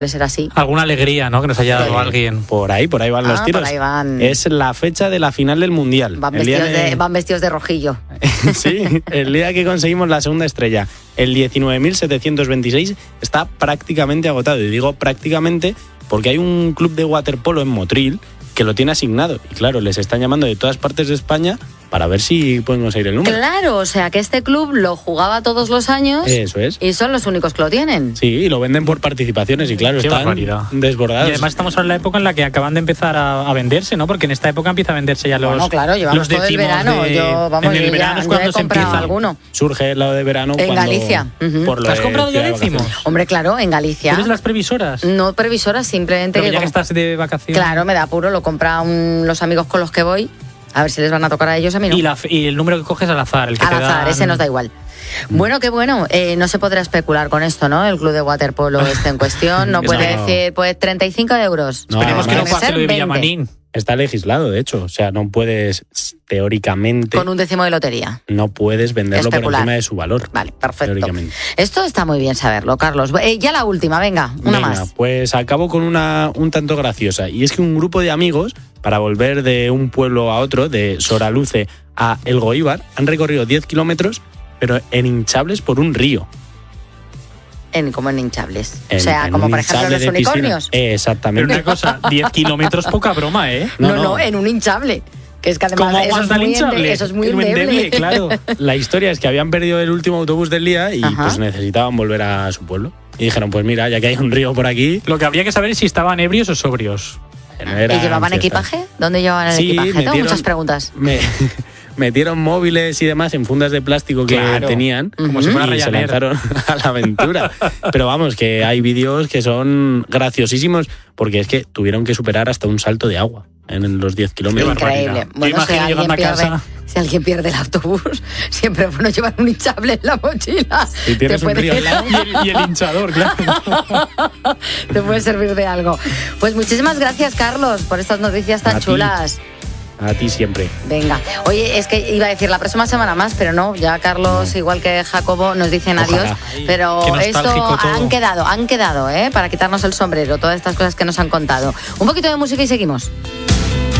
ser así. Alguna alegría, ¿no? Que nos haya dado alguien. Por ahí van los tiros. Por ahí van. Es la fecha de la final del Mundial. Van vestidos de rojillo. Sí, el día que conseguimos la segunda estrella, el 19.726, está prácticamente agotado. Y digo prácticamente porque hay un club de waterpolo en Motril que lo tiene asignado. Y claro, les están llamando de todas partes de España para ver si pueden conseguir el número. Claro, o sea que este club lo jugaba todos los años. Eso es. Y son los únicos que lo tienen. Sí, y lo venden por participaciones y claro, están desbordados. Y además estamos en la época en la que acaban de empezar a venderse, ¿no? Porque en esta época empieza a venderse ya los. Bueno, claro, llevamos todo el verano. En el verano es cuando se empieza alguno. Surge el lado de verano en Galicia. Por lo ¿Has comprado ya décimos? Hombre, claro, en Galicia. ¿Eres las previsoras? No previsoras, simplemente pero ya que estás de vacaciones. Claro, me da apuro, lo compran los amigos con los que voy. A ver si les van a tocar a ellos, a mí no. Y el número que coges al azar. El que al azar, ese nos da igual. Bueno, qué bueno. No se podrá especular con esto, ¿no? El club de waterpolo este en cuestión. No puede decir, pues 35 euros. No, esperemos que no pase lo de Villamarín. Está legislado, de hecho. O sea, no puedes, teóricamente... Con un décimo de lotería. No puedes venderlo por encima de su valor. Vale, perfecto. Esto está muy bien saberlo, Carlos. Ya la última, venga, una más. Pues acabo con una un tanto graciosa. Y es que un grupo de amigos, para volver de un pueblo a otro, de Soraluce a Elgoíbar, han recorrido 10 kilómetros, pero en hinchables por un río. Como en hinchables. O sea, como por ejemplo los unicornios. Exactamente. Pero una cosa, 10 kilómetros, poca broma, ¿eh? No, en un hinchable. Que es que además ¿cómo aguanta el hinchable? Eso es muy endeble, claro. La historia es que habían perdido el último autobús del día y pues necesitaban volver a su pueblo. Y dijeron, pues mira, ya que hay un río por aquí... Lo que habría que saber es si estaban ebrios o sobrios. ¿Y llevaban equipaje? ¿Dónde llevaban el equipaje? Tengo muchas preguntas. Metieron móviles y demás en fundas de plástico que tenían, como si fuera y se lanzaron a la aventura. Pero vamos, que hay vídeos que son graciosísimos, porque es que tuvieron que superar hasta un salto de agua en los 10 kilómetros. Increíble. Bueno, si alguien pierde el autobús, siempre es bueno llevar un hinchable en la mochila. Si tienes un río al lado. Y el hinchador, claro. Te puede servir de algo. Pues muchísimas gracias, Carlos, por estas noticias tan chulas. A ti siempre. Venga. Oye, es que iba a decir la próxima semana más, pero no, ya Carlos, igual que Jacobo, nos dicen adiós. Pero esto han quedado, para quitarnos el sombrero, todas estas cosas que nos han contado. Un poquito de música y seguimos.